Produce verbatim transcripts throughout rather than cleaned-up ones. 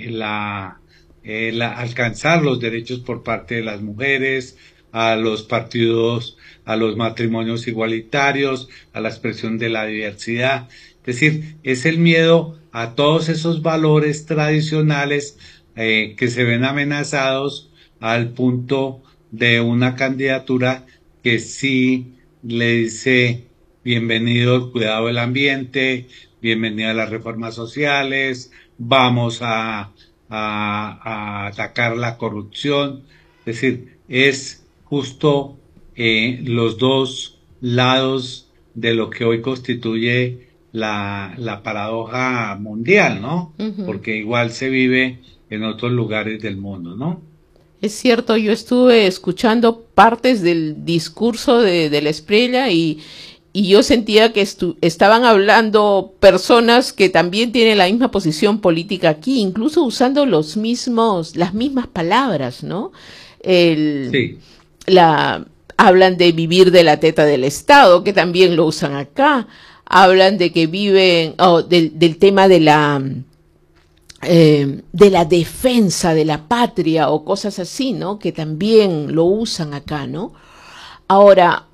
eh, la, eh, la alcanzar los derechos por parte de las mujeres, a los partidos, a los matrimonios igualitarios, a la expresión de la diversidad. Es decir, es el miedo a todos esos valores tradicionales eh, que se ven amenazados al punto de una candidatura que sí le dice bienvenido al cuidado del ambiente, bienvenido a las reformas sociales, vamos a, a, a atacar la corrupción. Es decir, es justo eh, los dos lados de lo que hoy constituye la, la paradoja mundial, ¿no? Ujú. Porque igual se vive en otros lugares del mundo, ¿no? Es cierto, yo estuve escuchando partes del discurso de, de la Espriella y, y yo sentía que estu estaban hablando personas que también tienen la misma posición política aquí, incluso usando los mismos, las mismas palabras, ¿no? El, Sí, la, hablan de vivir de la teta del Estado, que también lo usan acá. Hablan de que viven, oh, del, del tema de la eh, de la defensa de la patria o cosas así, ¿no? Que también lo usan acá, ¿no? Ahora,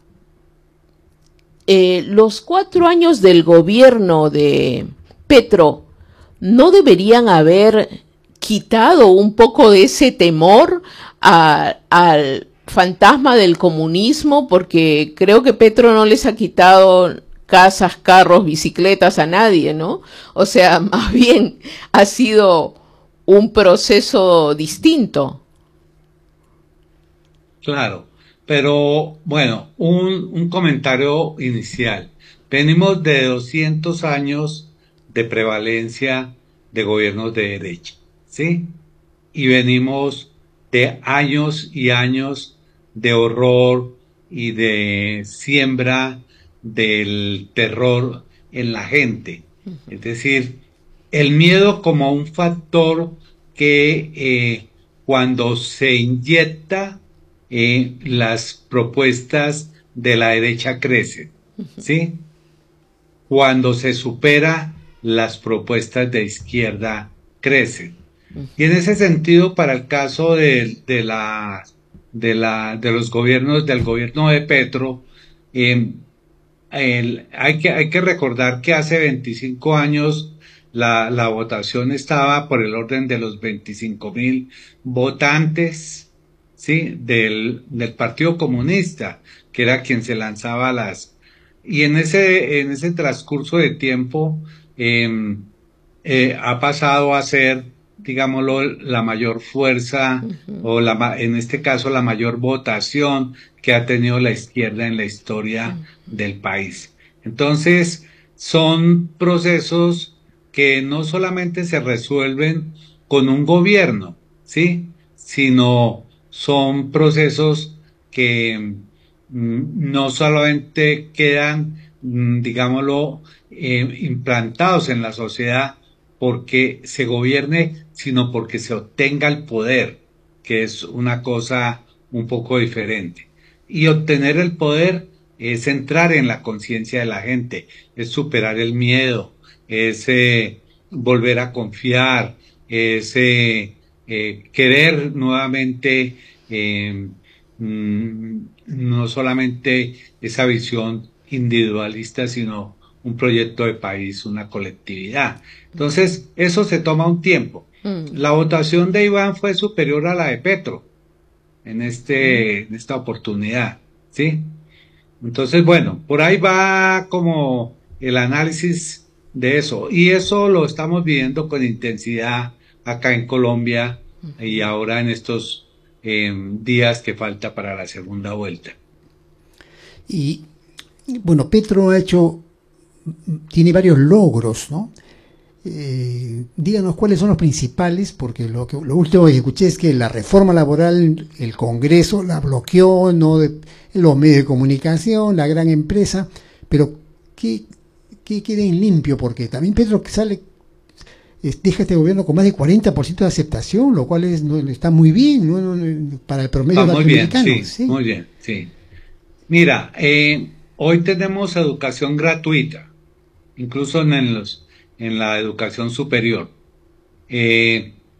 eh, los cuatro años del gobierno de Petro no deberían haber quitado un poco de ese temor a, al fantasma del comunismo, porque creo que Petro no les ha quitado casas, carros, bicicletas a nadie, ¿no? O sea, más bien ha sido un proceso distinto. claro. Pero bueno, un, un comentario inicial. Venimos de doscientos años de prevalencia de gobiernos de derecha, ¿sí? Y venimos de años y años de horror y de siembra del terror en la gente. Es decir, el miedo como un factor que eh, cuando se inyecta eh, las propuestas de la derecha crecen, ¿sí? Cuando se supera las propuestas de izquierda crecen. Y en ese sentido, para el caso de, de, la, de, la, de los gobiernos, del gobierno de Petro, eh, el, hay, que, hay que recordar que hace veinticinco años la, la votación estaba por el orden de los veinticinco mil votantes, ¿sí? Del, del Partido Comunista, que era quien se lanzaba a las... Y en ese, en ese transcurso de tiempo eh, eh, ha pasado a ser, digámoslo, la mayor fuerza Ujú, o la, en este caso la mayor votación que ha tenido la izquierda en la historia del país. Entonces, son procesos que no solamente se resuelven con un gobierno, ¿sí? Sino son procesos que mm, no solamente quedan, mm, digámoslo, eh, implantados en la sociedad porque se gobierne, sino porque se obtenga el poder, que es una cosa un poco diferente. Y obtener el poder es entrar en la conciencia de la gente, es superar el miedo, es eh, volver a confiar, es eh, eh, querer nuevamente eh, mm, no solamente esa visión individualista, sino un proyecto de país, una colectividad. Entonces, eso se toma un tiempo. mm, La votación de Iván fue superior a la de Petro en mm. este, en esta oportunidad, ¿sí? Entonces, bueno, por ahí va como el análisis de eso. Y eso lo estamos viendo con intensidad acá en Colombia y ahora en estos eh, días que falta para la segunda vuelta. Y bueno, Petro ha hecho, tiene varios logros, ¿no? Eh, díganos cuáles son los principales, porque lo, que, lo último que escuché es que la reforma laboral, el Congreso la bloqueó, no de, los medios de comunicación, la gran empresa, pero ¿qué, qué queda en limpio? Porque también Petro sale, es, deja este gobierno con más de cuarenta por ciento de aceptación, lo cual es, no, está muy bien, ¿no? No, para el promedio Ah, muy bien, latinoamericano, sí, ¿sí? muy bien, sí. Mira, eh, hoy tenemos educación gratuita, incluso en los, en la educación superior. Eh,